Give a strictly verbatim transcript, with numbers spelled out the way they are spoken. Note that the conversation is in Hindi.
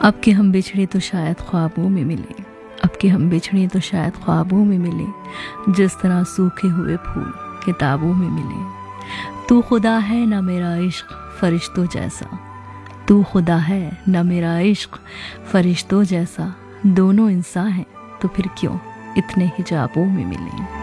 अब के हम बिछड़े तो शायद ख्वाबों में मिले, अब के हम बिछड़े तो शायद ख्वाबों में मिले, जिस तरह सूखे हुए फूल किताबों में मिले। तू खुदा है ना मेरा इश्क फरिश्तों जैसा, तू खुदा है ना मेरा इश्क फरिश्तों जैसा, दोनों इंसान हैं तो फिर क्यों इतने हिजाबों में मिले।